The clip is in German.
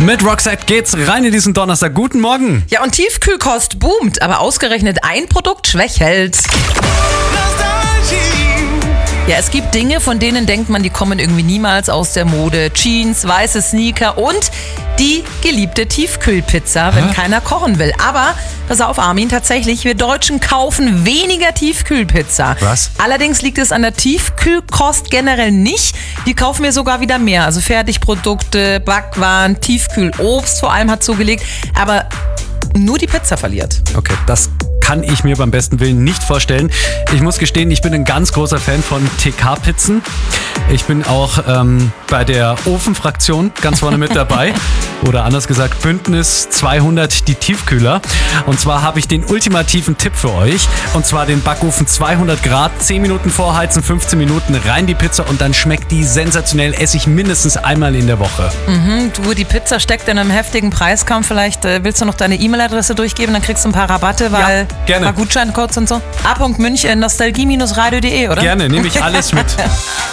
Mit Roxette geht's rein in diesen Donnerstag. Guten Morgen. Ja, und Tiefkühlkost boomt, aber ausgerechnet ein Produkt schwächelt. Ja, es gibt Dinge, von denen denkt man, die kommen irgendwie niemals aus der Mode. Jeans, weiße Sneaker und die geliebte Tiefkühlpizza, wenn keiner kochen will. Aber, pass auf Armin, tatsächlich, wir Deutschen kaufen weniger Tiefkühlpizza. Was? Allerdings liegt es an der Tiefkühlkost generell nicht. Die kaufen wir sogar wieder mehr. Also Fertigprodukte, Backwaren, Tiefkühlobst vor allem hat zugelegt. Aber nur die Pizza verliert. Okay, das kann ich mir beim besten Willen nicht vorstellen. Ich muss gestehen, ich bin ein ganz großer Fan von TK-Pizzen. Ich bin auch bei der Ofenfraktion ganz vorne mit dabei. Oder anders gesagt, Bündnis 200, die Tiefkühler. Und zwar habe ich den ultimativen Tipp für euch. Und zwar den Backofen 200 Grad, 10 Minuten vorheizen, 15 Minuten rein die Pizza und dann schmeckt die sensationell. Esse ich mindestens einmal in der Woche. Du, die Pizza steckt in einem heftigen Preiskampf. Vielleicht willst du noch deine E-Mail-Adresse durchgeben, dann kriegst du ein paar Rabatte, weil Ja, gerne. ein paar Gutscheincodes und so. A. München, nostalgie-radio.de, oder? Gerne, nehme ich alles mit.